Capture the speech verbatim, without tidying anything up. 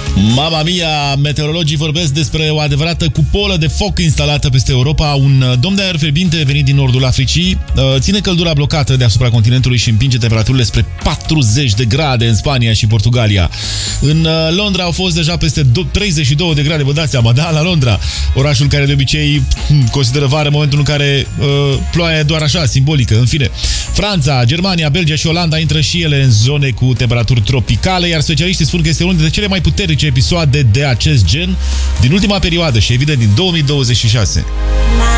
Mama mia, meteorologii vorbesc despre o adevărată cupolă de foc instalată peste Europa. Un dom de aer fierbinte venit din nordul Africii ține căldura blocată deasupra continentului și împinge temperaturile spre patruzeci de grade în Spania și Portugalia. În Londra au fost deja peste treizeci și două de grade, vă dați seama, da, la Londra, orașul care de obicei consideră vară în momentul în care uh, ploaia e doar așa, simbolică, în fine. Franța, Germania, Belgia și Olanda intră și ele în zone cu temperaturi tropicale, iar specialiștii spun că este unul dintre cele mai puternice episoade de acest gen din ultima perioadă și evident din două mii douăzeci și șase.